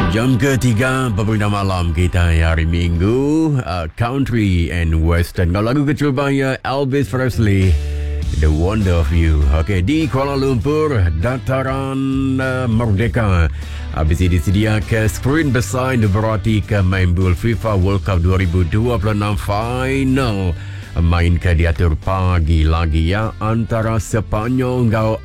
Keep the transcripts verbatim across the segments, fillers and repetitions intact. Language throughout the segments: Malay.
Jam ketiga pemerintah malam kita hari Minggu, uh, Country and Western. Kalau lagu kecubanya Elvis Presley, The Wonder of You. Okey, di Kuala Lumpur, dataran uh, Merdeka. Habis ini disedia ke skrin besar yang berarti ke main bul FIFA World Cup dua ribu dua puluh enam final. Mainkan diatur pagi lagi ya antara Sepanyol dan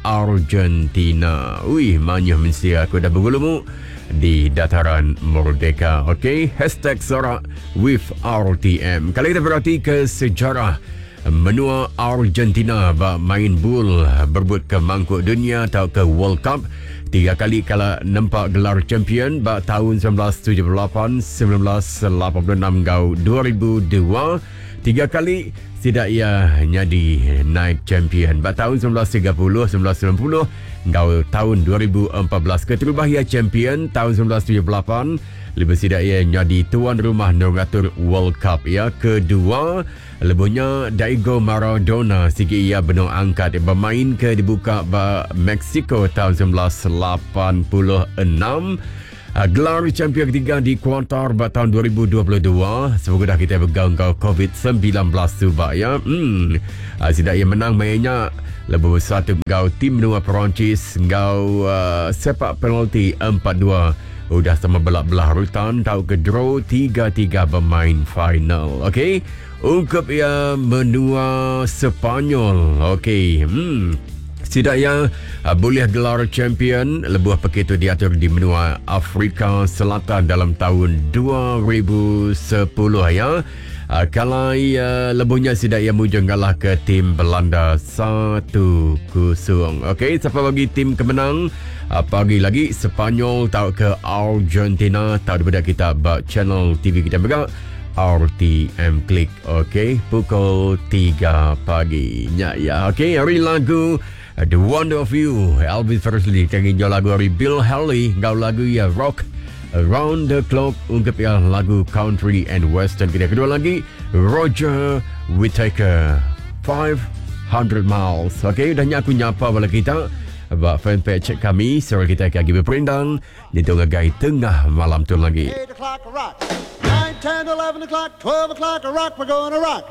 Argentina. Wih, manya mesti aku dah bergulung di dataran Merdeka. Okey, hashtag sorak with R T M. Kali kita berarti ke sejarah menua Argentina bak main bul berebut ke mangkuk dunia atau ke World Cup. Tiga kali kala nampak gelar champion bak tahun seribu sembilan ratus tujuh puluh lapan, seribu sembilan ratus lapan puluh enam dan dua ribu dua. Tiga kali tidak ia jadi naik champion. Bak tahun seribu sembilan ratus tiga puluh, seribu sembilan ratus sembilan puluh dan tahun dua ribu empat belas. Keterubah ia champion tahun seribu sembilan ratus tujuh puluh lapan. Lebih tidak ia jadi tuan rumah noratur World Cup ya. Kedua, lebihnya Diego Maradona sigi ia benung angkat bermain ke dibuka ba Mexico tahun seribu sembilan ratus lapan puluh enam. Uh, gelar champion ketiga di kuartar pada tahun dua ribu dua puluh dua. Semoga dah kita bergaung kau covid sembilan belas tu ba ya. Hmm. Uh, Sidak ia menang mainnya lebih satu gau tim benua Perancis gau uh, sepak penalti empat dua. Udah sama belak-belah rutan tahu ke draw tiga tiga bermain final. Okey. Ungkap ia menua Sepanyol. Okey. Hmm. Setidaknya uh, boleh gelar champion lebuh begitu diatur di benua Afrika Selatan dalam tahun dua ribu sepuluh ya. Uh, kalau uh, lebuhnya setidaknya mujung kalah ke tim Belanda satu kosong. Okey, siapa bagi tim kemenang? Uh, pagi lagi Sepanyol tahu ke Argentina tahu daripada kita bak channel T V kita bergerak R T M Klik. Okey, pukul tiga pagi. Ya ya. Okey, hari lagu The Wonder of You, Elvis Presley. Kami jual lagu dari Bill Haley. Gau lagu ya Rock Around the Clock. Ungkap ya lagu Country and Western. Kita kedua lagi Roger Whittaker, five hundred miles. Okey, dah nyaku nyapa bala kita buat fanpage kami. Sore kita akan pergi berperindang di tengah tengah malam tu lagi. eight o'clock a rock, nine, ten, eleven o'clock, twelve o'clock a rock, we're gonna rock.